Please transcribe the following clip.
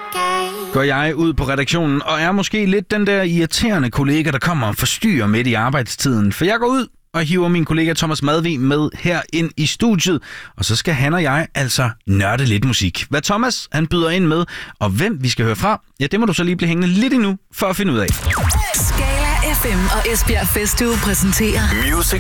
Går jeg ud på redaktionen og er måske lidt den der irriterende kollega, der kommer og forstyrrer midt i arbejdstiden. For jeg går ud og hiver min kollega Thomas Madvig med her ind i studiet. Og så skal han og jeg altså nørde lidt musik. Hvad Thomas han byder ind med, og hvem vi skal høre fra, ja, det må du så lige blive hængende lidt endnu for at finde ud af. Skala FM og Esbjerg Festuge præsenterer Music